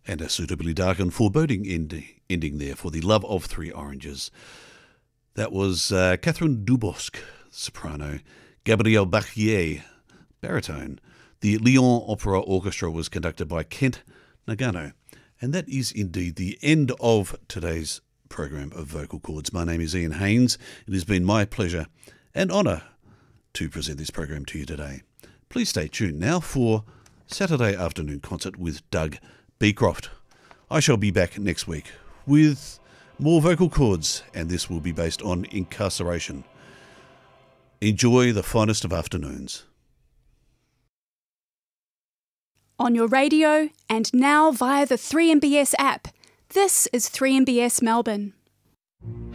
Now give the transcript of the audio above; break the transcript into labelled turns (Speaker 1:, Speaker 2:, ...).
Speaker 1: And a suitably dark and foreboding ending there for The Love of Three Oranges. That was Catherine Dubosc, soprano, Gabriel Bachiller, baritone. The Lyon Opera Orchestra was conducted by Kent Nagano. And that is indeed the end of today's program of Vocal Chords. My name is Ian Haynes. It has been my pleasure and honour to present this program to you today. Please stay tuned now for Saturday Afternoon Concert with Doug Beecroft. I shall be back next week with more vocal chords, and this will be based on incarceration. Enjoy the finest of afternoons.
Speaker 2: On your radio and now via the 3MBS app, this is 3MBS Melbourne.